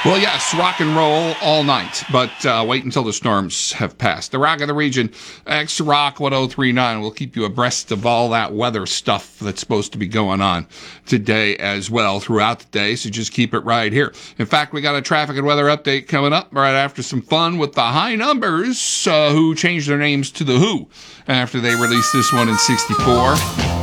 Well, yes, rock and roll all night, but wait until the storms have passed. The Rock of the Region, X-Rock 1039 will keep you abreast of all that weather stuff that's supposed to be going on today as well throughout the day, so just keep it right here. In fact, we got a traffic and weather update coming up right after some fun with the High Numbers, who changed their names to the Who after they released this one in '64.